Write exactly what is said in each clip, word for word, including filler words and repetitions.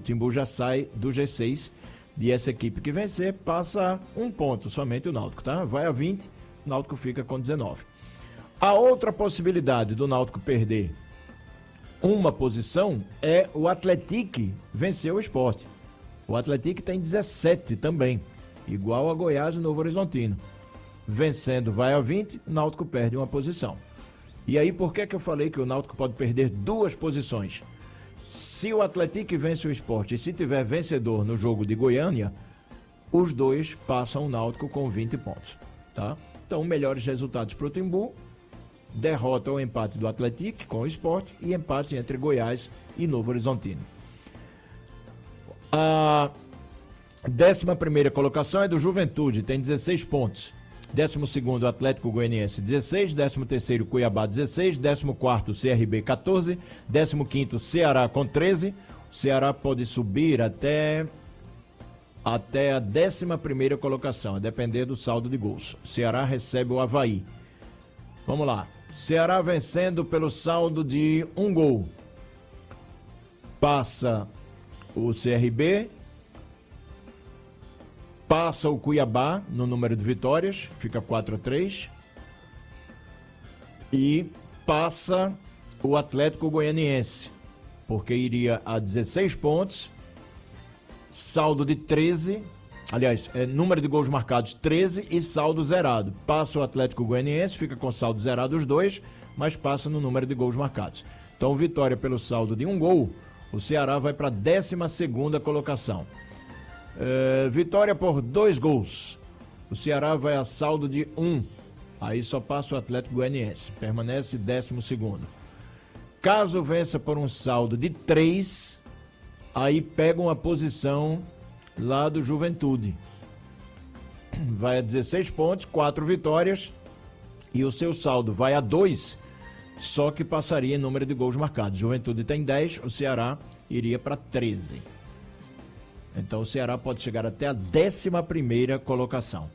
Timbu já sai do G seis e essa equipe que vencer passa um ponto, somente o Náutico, tá? Vai a vinte, o Náutico fica com dezenove. A outra possibilidade do Náutico perder uma posição é o Atlético vencer o Sport. O Atlético tem dezessete também, igual a Goiás e Novo Horizontino. Vencendo vai a vinte, o Náutico perde uma posição. E aí, por que que eu falei que o Náutico pode perder duas posições? Se o Atlético vence o Sport e se tiver vencedor no jogo de Goiânia, os dois passam o Náutico com vinte pontos, tá? Então, melhores resultados para o Timbu, derrota ou empate do Atlético com o Sport e empate entre Goiás e Novo Horizontino. A décima primeira colocação é do Juventude, tem dezesseis pontos. Décimo segundo, Atlético Goianiense, dezesseis. Décimo terceiro, Cuiabá, dezesseis. Décimo quarto, C R B, quatorze. Décimo quinto, Ceará, com treze. O Ceará pode subir até, até a décima primeira colocação, a depender do saldo de gols. O Ceará recebe o Avaí. Vamos lá. Ceará vencendo pelo saldo de um gol. Passa o C R B. Passa o Cuiabá no número de vitórias, fica quatro a três. E passa o Atlético Goianiense, porque iria a dezesseis pontos, saldo de treze, aliás, é, número de gols marcados treze e saldo zerado. Passa o Atlético Goianiense, fica com saldo zerado os dois, mas passa no número de gols marcados. Então, vitória pelo saldo de um gol, o Ceará vai para a décima segunda colocação. Uh, vitória por dois gols. O Ceará vai a saldo de um. Aí só passa o Atlético Goianiense. Permanece décimo segundo. Caso vença por um saldo de três, aí pega uma posição lá do Juventude. Vai a dezesseis pontos, quatro vitórias. E o seu saldo vai a dois, só que passaria em número de gols marcados. Juventude tem dez, o Ceará iria para treze. Então o Ceará pode chegar até a décima primeira colocação.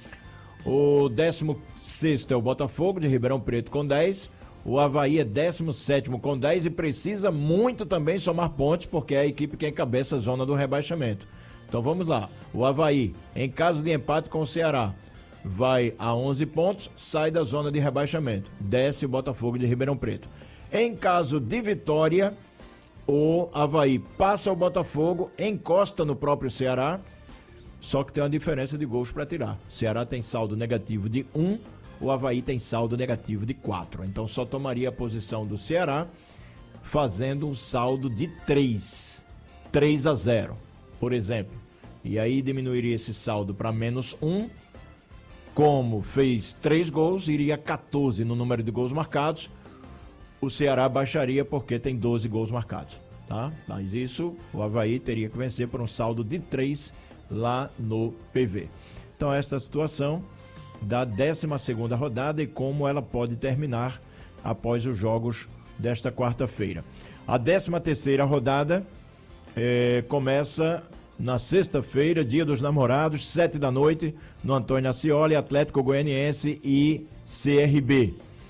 O décimo sexto é o Botafogo de Ribeirão Preto com dez. O Avaí é décimo sétimo com dez e precisa muito também somar pontos, porque é a equipe que encabeça a zona do rebaixamento. Então vamos lá. O Avaí, em caso de empate com o Ceará, vai a onze pontos, sai da zona de rebaixamento. Desce o Botafogo de Ribeirão Preto. Em caso de vitória, o Avaí passa o Botafogo, encosta no próprio Ceará, só que tem uma diferença de gols para tirar. O Ceará tem saldo negativo de um, o Avaí tem saldo negativo de quatro. Então só tomaria a posição do Ceará fazendo um saldo de três. três a zero, por exemplo. E aí diminuiria esse saldo para menos um. Como fez três gols, iria quatorze no número de gols marcados. O Ceará baixaria porque tem doze gols marcados, tá? Mas isso, o Avaí teria que vencer por um saldo de três lá no P V. Então, esta é a situação da décima segunda rodada e como ela pode terminar após os jogos desta quarta-feira. A décima terceira rodada eh, começa na sexta-feira, dia dos namorados, sete da noite, no Antônio Ascioli, Atlético Goianiense e C R B.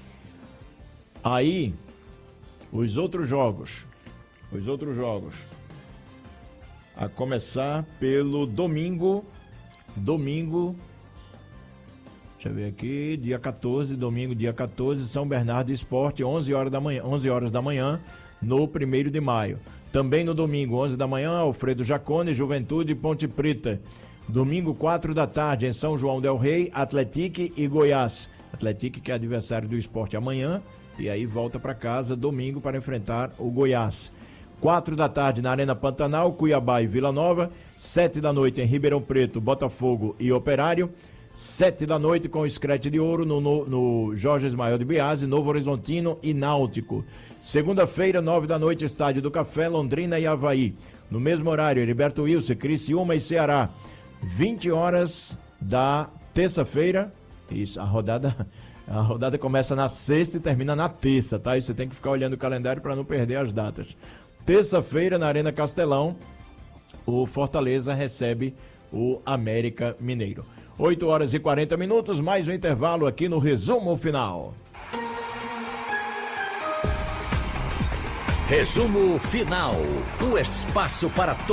Aí, os outros jogos, os outros jogos, a começar pelo domingo, domingo, deixa eu ver aqui, dia quatorze, domingo, dia quatorze, São Bernardo Esporte, onze horas da manhã, onze horas da manhã, no primeiro de maio. Também no domingo, onze da manhã, Alfredo Jacone, Juventude e Ponte Preta. Domingo, quatro da tarde, em São João del Rei, Atlético e Goiás. Atlético que é adversário do Esporte amanhã. E aí volta para casa domingo para enfrentar o Goiás. Quatro da tarde na Arena Pantanal, Cuiabá e Vila Nova. Sete da noite em Ribeirão Preto, Botafogo e Operário. Sete da noite com o Screte de Ouro no, no, no Jorge Ismael de Biase, Novo Horizontino e Náutico. Segunda-feira, nove da noite, Estádio do Café, Londrina e Avaí. No mesmo horário, Heriberto Wilson, Criciúma e Ceará. vinte horas da terça-feira. Isso, a rodada... A rodada começa na sexta e termina na terça, tá? E você tem que ficar olhando o calendário para não perder as datas. Terça-feira, na Arena Castelão, o Fortaleza recebe o América Mineiro. oito horas e quarenta minutos, mais um intervalo aqui no Resumo Final. Resumo Final, o espaço para todos.